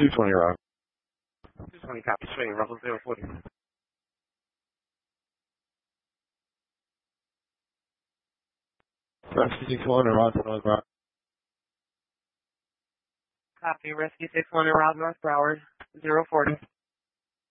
220 Rock. 220 copy, swing, Russell 040. Rescue 6-1 and Rod North Broward. Copy, Rescue 6-1 and Rod North Broward 040.